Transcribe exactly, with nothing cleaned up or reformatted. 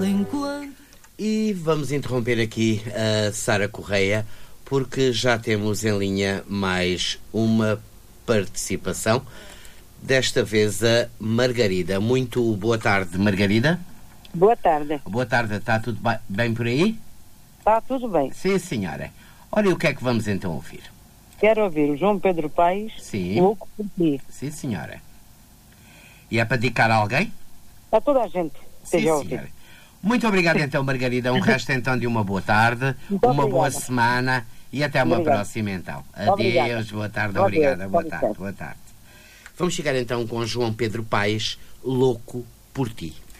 E vamos interromper aqui a Sara Correia, porque já temos em linha mais uma participação, desta vez a Margarida. Muito boa tarde, Margarida. Boa tarde. Boa tarde, está tudo bem por aí? Está tudo bem. Sim, senhora. Olha, o que é que vamos então ouvir? Quero ouvir o João Pedro Paes, Sim. Louco por Ti. Sim, senhora. E é para dedicar a alguém? A toda a gente. Sim, senhora. Muito obrigado então, Margarida. Um resto então de uma boa tarde, Muito uma obrigada. boa semana e até uma Obrigada. próxima então. Obrigada. Adeus, boa tarde, Adeus, obrigada, boa com tarde, licença. boa tarde. Vamos chegar então com João Pedro Paes, Louco por Ti.